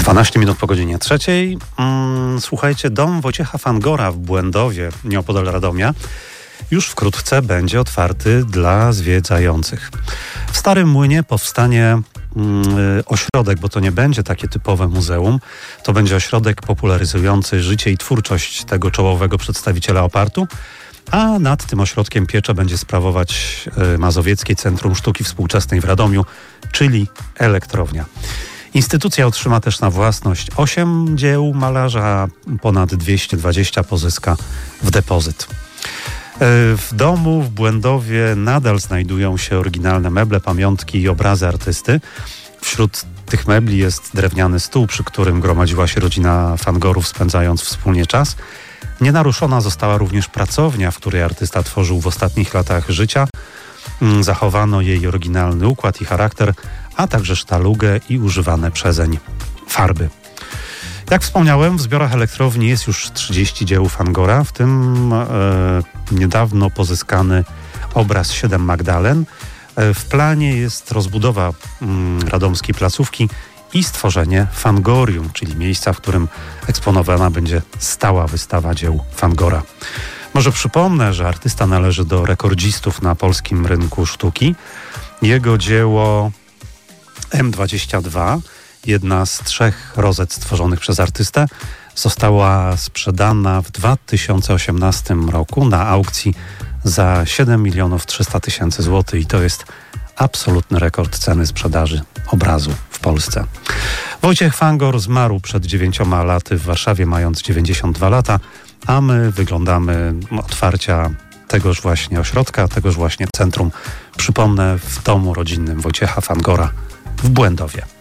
12 minut po godzinie 3. Słuchajcie, dom Wojciecha Fangora w Błędowie, nieopodal Radomia, już wkrótce będzie otwarty dla zwiedzających. W Starym Młynie powstanie ośrodek, bo to nie będzie takie typowe muzeum, to będzie ośrodek popularyzujący życie i twórczość tego czołowego przedstawiciela opartu, a nad tym ośrodkiem pieczę będzie sprawować Mazowieckie Centrum Sztuki Współczesnej w Radomiu, czyli Elektrownia. Instytucja otrzyma też na własność 8 dzieł malarza, a ponad 220 pozyska w depozyt. W domu w Błędowie nadal znajdują się oryginalne meble, pamiątki i obrazy artysty. Wśród tych mebli jest drewniany stół, przy którym gromadziła się rodzina Fangorów, spędzając wspólnie czas. Nienaruszona została również pracownia, w której artysta tworzył w ostatnich latach życia. Zachowano jej oryginalny układ i charakter, a także sztalugę i używane przezeń farby. Jak wspomniałem, w zbiorach Elektrowni jest już 30 dzieł Fangora, w tym niedawno pozyskany obraz 7 Magdalen. W planie jest rozbudowa radomskiej placówki i stworzenie Fangorium, czyli miejsca, w którym eksponowana będzie stała wystawa dzieł Fangora. Może przypomnę, że artysta należy do rekordzistów na polskim rynku sztuki. Jego dzieło M22, jedna z 3 rozet stworzonych przez artystę, została sprzedana w 2018 roku na aukcji za 7 300 000 złotych i to jest absolutny rekord ceny sprzedaży obrazu w Polsce. Wojciech Fangor zmarł przed 9 laty w Warszawie, mając 92 lata, a my wyglądamy otwarcia tegoż właśnie ośrodka, tegoż właśnie centrum, przypomnę, w domu rodzinnym Wojciecha Fangora w Błędowie.